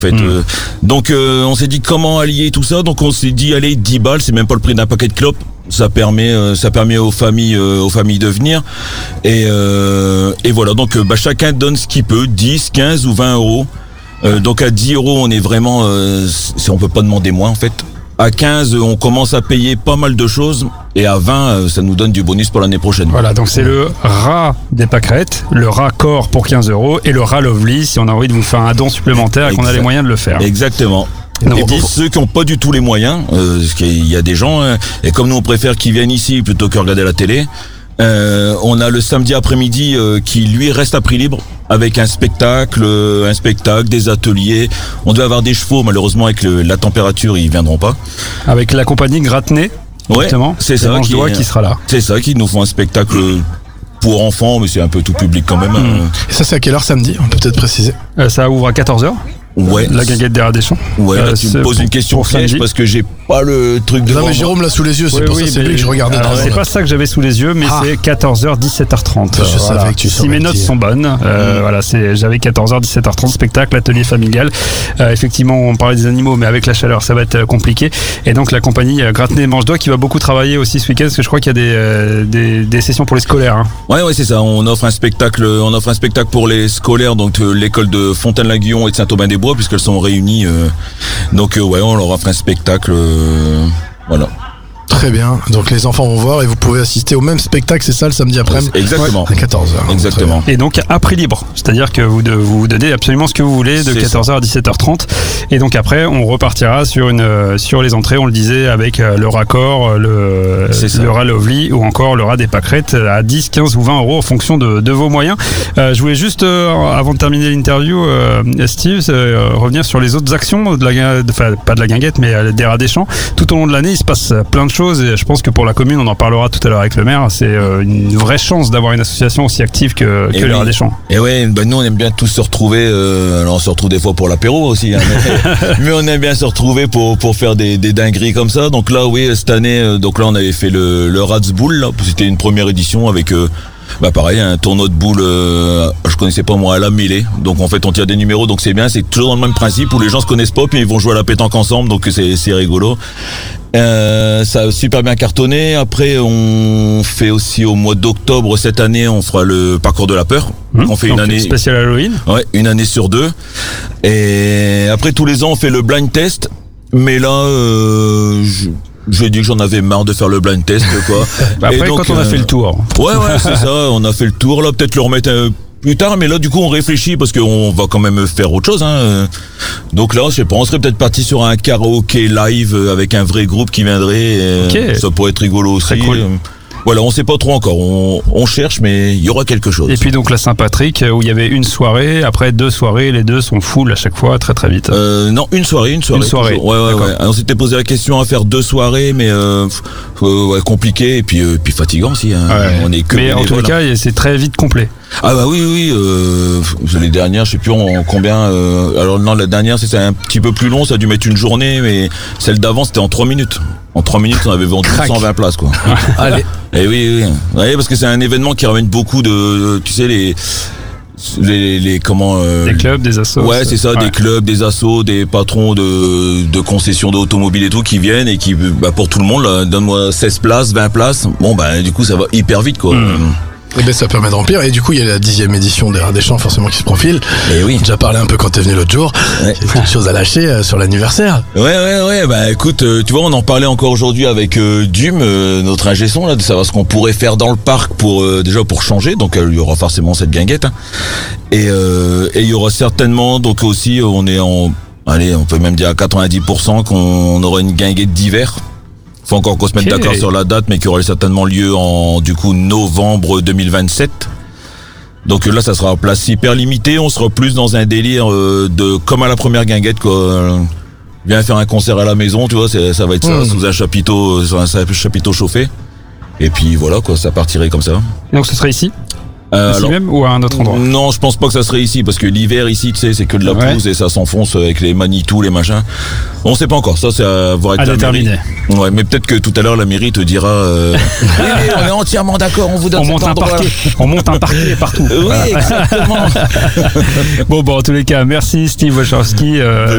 En fait, donc on s'est dit comment allier tout ça. Donc on s'est dit allez 10 balles, c'est même pas le prix d'un paquet de clopes. Ça permet aux familles de venir et voilà. Donc chacun donne ce qu'il peut, 10, 15 ou 20 euros. Donc à 10 euros on est vraiment, on peut pas demander moins en fait. À 15, on commence à payer pas mal de choses. Et à 20, ça nous donne du bonus pour l'année prochaine. Voilà, donc c'est le rat des pâquerettes, le rat corps pour 15 euros et le rat lovely si on a envie de vous faire un don supplémentaire et qu'on a les moyens de le faire. Exactement. Et puis ceux qui n'ont pas du tout les moyens, parce qu'il y a des gens, et comme nous on préfère qu'ils viennent ici plutôt que regarder la télé, on a le samedi après-midi qui lui reste à prix libre avec un spectacle, des ateliers. On devait avoir des chevaux, malheureusement avec la température ils viendront pas. Avec la compagnie Gratenay. Ouais, c'est ça qui sera là. C'est ça qui nous font un spectacle pour enfants, mais c'est un peu tout public quand même. Et ça c'est à quelle heure samedi? On peut peut-être préciser. Ça ouvre à 14h. Ouais. La guinguette des rats des champs. Ouais, là, tu me poses une question piège parce que j'ai pas le truc de. Non, mais Jérôme l'a sous les yeux, c'est pour ça c'est lui que je regardais. Alors, c'est pas ça que j'avais sous les yeux, mais c'est 14h, 17h30. Je savais que tu saurais. Si mes notes sont bonnes, voilà, j'avais 14h, 17h30, spectacle, atelier familial. Effectivement, on parlait des animaux, mais avec la chaleur, ça va être compliqué. Et donc, la compagnie Gratenay Mangedois qui va beaucoup travailler aussi ce week-end, parce que je crois qu'il y a des sessions pour les scolaires. Hein. Ouais, c'est ça. On offre un spectacle pour les scolaires, donc l'école de Fontaine-la-Guyon et de Saint-Aubin-des-Bois, puisqu'elles sont réunies. Donc on leur offre un spectacle. Voilà. Très bien. Donc les enfants vont voir et vous pouvez assister au même spectacle, c'est ça, le samedi après-midi. Exactement. À 14h. Exactement. Et donc à prix libre, c'est-à-dire que vous donnez absolument ce que vous voulez de 14h à 17h30. Et donc après, on repartira sur les entrées, on le disait, avec le raccord, le rat lovely ou encore le rat des pâquerettes à 10, 15 ou 20 euros en fonction de vos moyens. Je voulais juste, avant de terminer l'interview, Steve, revenir sur les autres actions pas de la guinguette, mais des rats des champs. Tout au long de l'année, il se passe plein de choses. Et je pense que pour la commune, on en parlera tout à l'heure avec le maire, c'est une vraie chance d'avoir une association aussi active que les rats des champs. Et ouais, nous on aime bien tous se retrouver, alors on se retrouve des fois pour l'apéro aussi, hein, mais on aime bien se retrouver pour faire des dingueries comme ça. Donc là cette année, on avait fait le Ratsboul, là, c'était une première édition avec pareil, un tournoi de boules, je connaissais pas moi, à la mêlée. Donc en fait on tire des numéros, donc c'est bien, c'est toujours dans le même principe où les gens se connaissent pas puis ils vont jouer à la pétanque ensemble, donc c'est rigolo. Ça a super bien cartonné. Après on fait aussi au mois d'octobre cette année, on fera le parcours de la peur. On fait une année spéciale Halloween. Ouais, une année sur 2. Et après tous les ans on fait le blind test. Mais là j'ai dit que j'en avais marre de faire le blind test, quoi. Après, donc, quand on a fait le tour. Ouais, c'est ça, on a fait le tour, là, peut-être le remettre plus tard, mais là, du coup, on réfléchit parce qu'on va quand même faire autre chose, hein. Donc là, je sais pas, on serait peut-être parti sur un karaoké live avec un vrai groupe qui viendrait. Ça pourrait être rigolo aussi. Très cool. Voilà, on sait pas trop encore, on cherche, mais il y aura quelque chose. Et puis donc la Saint-Patrick, où il y avait une soirée, après 2 soirées, les deux sont full à chaque fois, très très vite. Non, une soirée. Une soirée. Ouais. On s'était posé la question à faire 2 soirées, mais compliqué et puis fatigant aussi. Hein. Ouais. On est que mais en tout cas, c'est très vite complet. Ah bah oui. Les dernières, je sais plus en combien. Alors non, la dernière c'était un petit peu plus long, ça a dû mettre une journée, mais celle d'avant c'était en 3 minutes. En 3 minutes, on avait vendu 120 places, quoi. Allez. Et oui. Ouais, parce que c'est un événement qui ramène beaucoup de, tu sais, les des clubs, des assos. Ouais, c'est ça, des clubs, des assos, des patrons de concessions d'automobiles et tout qui viennent et qui, pour tout le monde, là, donne-moi 16 places, 20 places. Bon, du coup, ça va hyper vite, quoi. Et ben ça permet de remplir. Et du coup, il y a la 10e édition des Rats des Champs forcément qui se profile. Et oui. On a déjà parlé un peu quand t'es venu l'autre jour. Ouais. Il y a quelque chose à lâcher sur l'anniversaire. Ouais. Écoute, tu vois, on en parlait encore aujourd'hui avec Dume, notre ingé son, là, de savoir ce qu'on pourrait faire dans le parc déjà pour changer. Donc il y aura forcément cette guinguette. Hein. Et il y aura certainement, donc aussi, on peut même dire à 90% qu'on aura une guinguette d'hiver. Faut encore qu'on se mette d'accord sur la date, mais qui aura certainement lieu en novembre 2027. Donc là, ça sera en place hyper limitée. On sera plus dans un délire comme à la première guinguette, quoi. Viens faire un concert à la maison, tu vois, ça va être ça, sous un chapiteau chauffé. Et puis voilà, quoi, ça partirait comme ça. Et donc ce serait ici ? Ici même ou à un autre endroit? Non, je pense pas que ça serait ici, parce que l'hiver ici, tu sais, c'est que de la pelouse et ça s'enfonce avec les Manitou, les machins. On sait pas encore, ça c'est à voir avec la déterminer. mairie. Ouais, mais peut-être que tout à l'heure la mairie te dira oui, on est entièrement d'accord, on vous donne cet endroit. On monte un parquet partout. Oui, exactement. Bon, en tous les cas, merci Steve Wachowski.